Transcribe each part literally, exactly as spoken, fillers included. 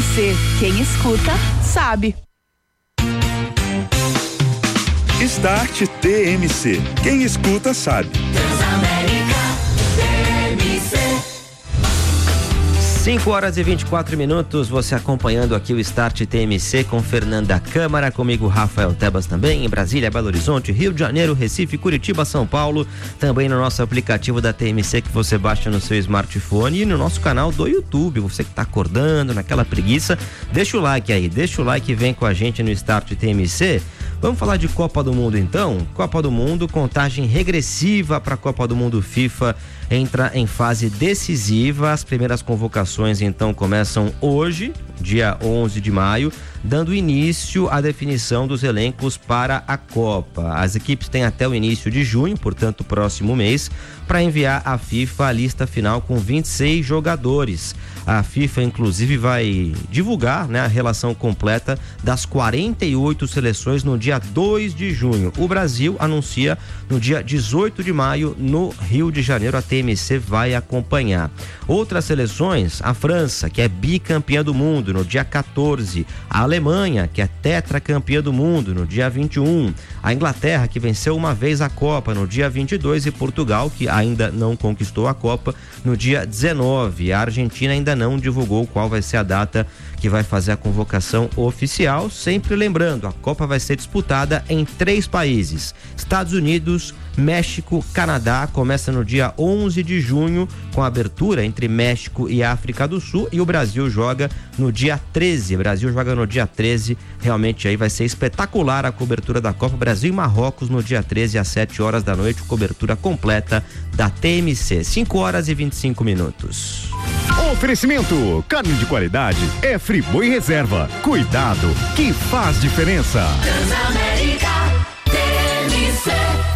C. Quem escuta, sabe. Start T M C. Quem escuta, sabe. Transamérica T M C. cinco horas e vinte e quatro minutos, você acompanhando aqui o Start T M C com Fernanda Câmara, comigo Rafael Tebas também, em Brasília, Belo Horizonte, Rio de Janeiro, Recife, Curitiba, São Paulo, também no nosso aplicativo da T M C que você baixa no seu smartphone e no nosso canal do YouTube. Você que tá acordando naquela preguiça, deixa o like aí, deixa o like e vem com a gente no Start T M C. Vamos falar de Copa do Mundo então? Copa do Mundo, contagem regressiva para a Copa do Mundo FIFA entra em fase decisiva. As primeiras convocações então começam hoje, dia onze de maio, dando início à definição dos elencos para a Copa. As equipes têm até o início de junho, portanto próximo mês, para enviar à FIFA a lista final com vinte e seis jogadores. A FIFA inclusive vai divulgar, né, a relação completa das quarenta e oito seleções no dia dois de junho. O Brasil anuncia no dia dezoito de maio no Rio de Janeiro. A T M C vai acompanhar. Outras seleções, a França, que é bicampeã do mundo, no dia quatorze. A Alemanha, que é tetracampeã do mundo, no dia vinte e um. A Inglaterra, que venceu uma vez a Copa, no dia vinte e dois. E Portugal, que ainda não conquistou a Copa, no dia dezenove. A Argentina ainda não divulgou qual vai ser a data que vai fazer a convocação oficial. Sempre lembrando, a Copa vai ser disputada em três países: Estados Unidos, México, Canadá. Começa no dia onze de junho, com a abertura entre México e África do Sul, e o Brasil joga no dia treze. O Brasil joga no dia treze. Realmente aí vai ser espetacular a cobertura da Copa. Brasil e Marrocos no dia treze às sete horas da noite, cobertura completa da T M C. cinco horas e vinte e cinco minutos. Oferecimento: carne de qualidade é Friboi Reserva. Cuidado que faz diferença. Transamérica T M C.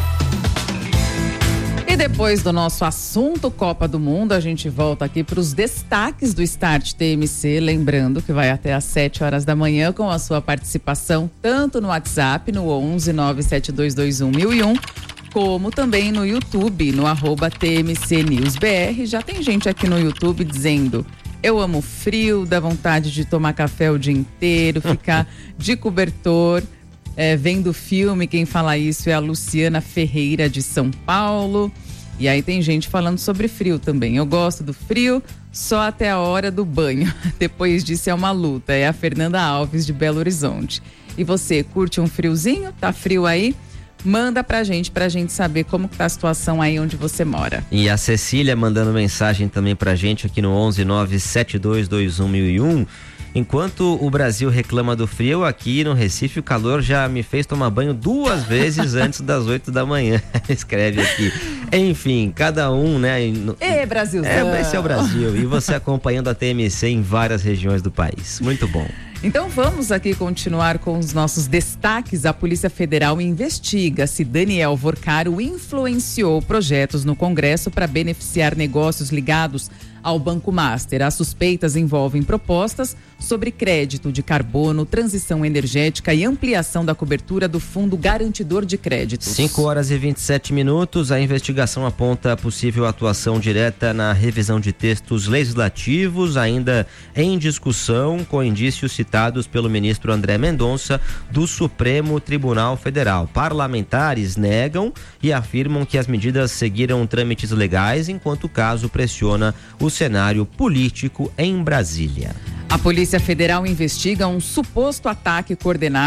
E depois do nosso assunto Copa do Mundo, a gente volta aqui para os destaques do Start T M C, lembrando que vai até às sete horas da manhã com a sua participação tanto no WhatsApp no onze nove sete dois dois um mil e um, como também no YouTube, no arroba T M C News B R. Já tem gente aqui no YouTube dizendo: eu amo frio, dá vontade de tomar café o dia inteiro, ficar de cobertor, é, vendo filme. Quem fala isso é a Luciana Ferreira de São Paulo. E aí tem gente falando sobre frio também. Eu gosto do frio só até a hora do banho. Depois disso é uma luta. É a Fernanda Alves de Belo Horizonte. E você, curte um friozinho? Tá frio aí? Manda pra gente, pra gente saber como que tá a situação aí onde você mora. E a Cecília mandando mensagem também pra gente aqui no onze nove sete dois dois um mil e um. Enquanto o Brasil reclama do frio, aqui no Recife o calor já me fez tomar banho duas vezes antes das oito da manhã. Escreve aqui. Enfim, cada um, né? Ê, Brasilzão! É, esse é o Brasil. E você acompanhando a T M C em várias regiões do país. Muito bom. Então vamos aqui continuar com os nossos destaques. A Polícia Federal investiga se Daniel Vorcaro influenciou projetos no Congresso para beneficiar negócios ligados ao Banco Master. As suspeitas envolvem propostas sobre crédito de carbono, transição energética e ampliação da cobertura do Fundo Garantidor de Créditos. cinco horas e vinte e sete minutos. A investigação aponta a possível atuação direta na revisão de textos legislativos, ainda em discussão, com indícios citados pelo ministro André Mendonça, do Supremo Tribunal Federal. Parlamentares negam e afirmam que as medidas seguiram trâmites legais, enquanto o caso pressiona o cenário político em Brasília. A Polícia Federal investiga um suposto ataque coordenado